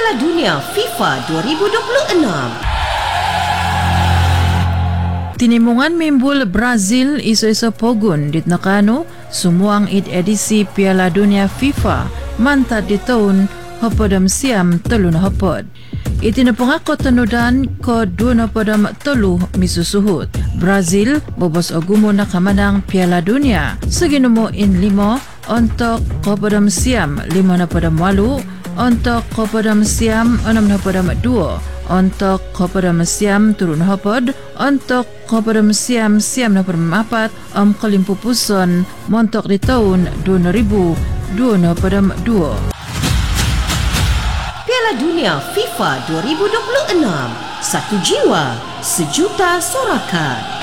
Piala Dunia FIFA 2026. Tinimungan mimbul Brazil iso-iso pogun dit nakano sumuang edisi Piala Dunia FIFA mantad di tahun hopadam siam telu na hopod. Itinapungako tanudan ko 23 misusuhut. Brazil bobos ogumo na kamanang Piala Dunia sa ginumo in 5 untuk hopadam siam 58, untuk hopadam siam 62, untuk hopadam siam 3 hopod, untuk hopadam siam 4 kalimpupuson montok di tahun 2022. Piala Dunia FIFA 2026. Satu jiwa, sejuta sorakan.